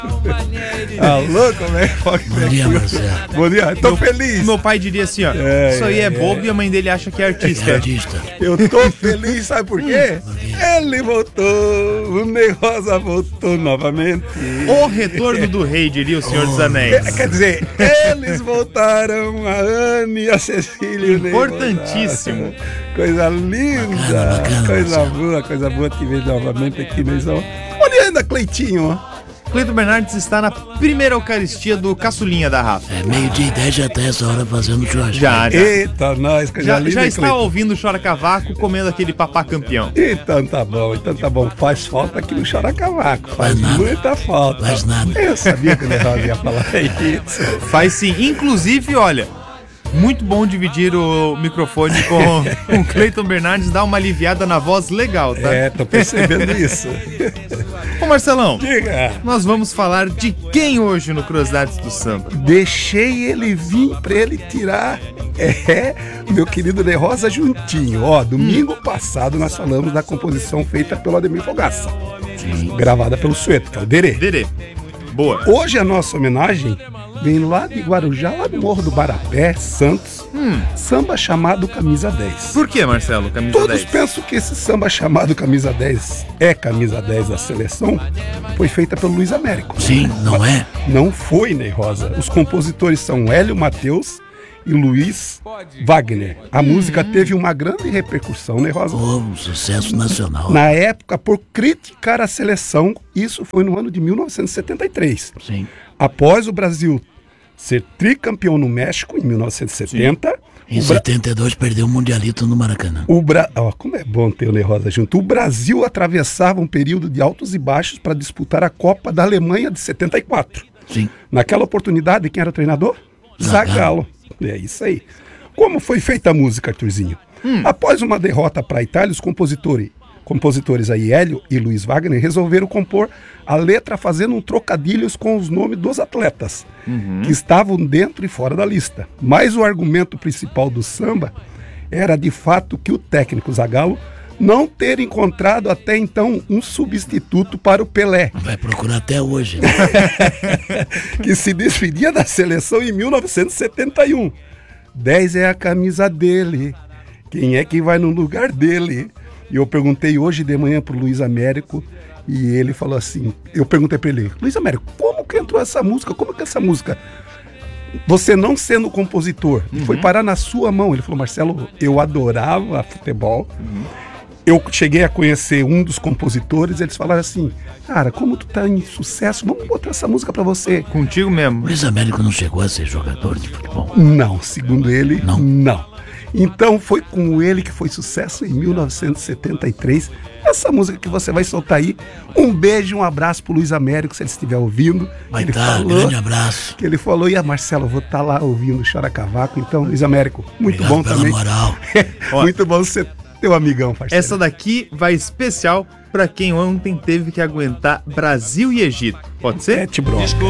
Alô, como é? Bom dia, Marcelo. Bom dia, tô feliz. Meu pai diria assim, ó, isso aí é bobo e a mãe dele acha que é artista. É artista. Eu tô feliz, sabe por quê? Ele voltou, o Ney Rosa voltou novamente. O retorno do rei, diria o Senhor dos Anéis. Quer dizer, eles voltaram, a Anne e a Cecília e o Ney Importantíssimo. voltaram. Coisa linda, Bacana, coisa boa te ver novamente aqui, Neizão. Onde anda, Cleitinho, ó? Cleiton Bernardes está na primeira Eucaristia do Caçulinha da Rafa. É 12h10, já tá essa hora fazendo churrasco. Já. Eita, nós, coisa linda, Já hein, está Cleiton? ouvindo Chora Cavaco, comendo aquele papá campeão. Então tá bom. Faz falta aqui no Chora Cavaco. Faz nada. muita falta. Faz nada. Eu sabia que o Ney Rosa ia falar isso. Faz sim. Inclusive, olha, muito bom dividir o microfone com o Cleiton Bernardes, dá uma aliviada na voz legal, tá? Tô percebendo isso. Ô Marcelão, Diga. nós vamos falar de quem hoje no Curiosidades do Samba? Deixei ele vir pra ele tirar meu querido Ney Rosa juntinho. Ó, domingo passado nós falamos da composição feita pelo Ademir Fogaça. Gravada pelo Sueto, que é o Derê. Derê. Boa. Hoje a nossa homenagem vem lá de Guarujá, lá do Morro do Barapé, Santos. Samba chamado Camisa 10. Por que, Marcelo, camisa Todos 10? pensam que esse samba chamado Camisa 10 é Camisa 10 da seleção, foi feita pelo Luiz Américo. Sim, não é? Não foi, Ney Rosa. Os compositores são Hélio Mateus e Luiz Wagner. A música teve uma grande repercussão, Ney Rosa. Um sucesso nacional. Na época, por criticar a seleção, isso foi no ano de 1973. Sim. Após o Brasil ser tricampeão no México, em 1970... Em 72 perdeu o Mundialito no Maracanã. Como é bom ter o Ney Rosa junto. O Brasil atravessava um período de altos e baixos para disputar a Copa da Alemanha de 74. Sim. Naquela oportunidade, quem era o treinador? Zagallo. É isso aí. Como foi feita a música, Arthurzinho? Após uma derrota para a Itália, os compositores aí, Hélio e Luiz Wagner, resolveram compor a letra fazendo um trocadilhos com os nomes dos atletas, que estavam dentro e fora da lista. Mas o argumento principal do samba era de fato que o técnico Zagallo não ter encontrado até então um substituto para o Pelé, Vai procurar até hoje. que se despedia da seleção em 1971. 10 é a camisa dele, quem é que vai no lugar dele? E eu perguntei hoje de manhã pro Luiz Américo, e ele falou assim, eu perguntei para ele, Luiz Américo, como que entrou essa música? Como que essa música, você não sendo compositor, foi parar na sua mão? Ele falou, Marcelo, eu adorava futebol, eu cheguei a conhecer um dos compositores, eles falaram assim, cara, como tu tá em sucesso, vamos botar essa música para você. Contigo O mesmo. Luiz Américo não chegou a ser jogador de futebol. Não, segundo ele, Não. Então foi com ele que foi sucesso em 1973. Essa música que você vai soltar aí. Um beijo e um abraço pro Luiz Américo, se ele estiver ouvindo. Vai Ele estar, falou grande abraço. que ele falou, e a Marcelo, vou estar lá ouvindo Chora Cavaco. Então, Luiz Américo, muito Obrigado bom pela também. moral. Muito bom ser teu amigão, parceiro. Essa daqui vai especial pra quem ontem teve que aguentar Brasil e Egito. Pode ser? Bronca.